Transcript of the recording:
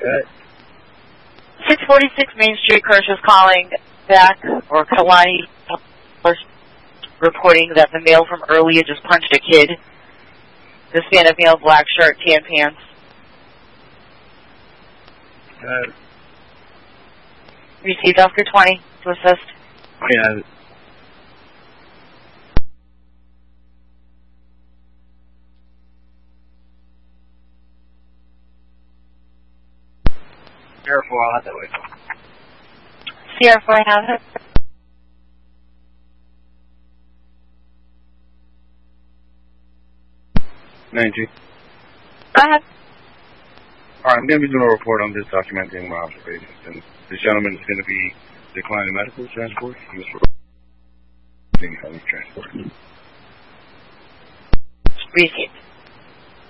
Good. 646 Main Street, Kirsch is calling back, or Kalani reporting that the male from earlier just punched a kid. This man of male, black shirt, tan pants. Good. Received Oscar 20 to assist. Yeah. Sierra 4, I'll have that way. Sierra 4, I have it. Go ahead. Alright, I'm going to be doing a report. I'm just documenting my observations. And this gentleman is going to be declining medical transport. He's transport. Received.